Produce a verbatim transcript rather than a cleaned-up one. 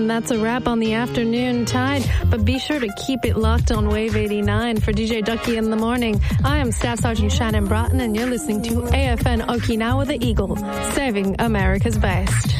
And that's a wrap on the afternoon tide. But be sure to keep it locked on Wave eighty-nine. For D J Ducky in the morning, I am Staff Sergeant Shannon Broughton, and you're listening to A F N Okinawa The Eagle, serving America's best.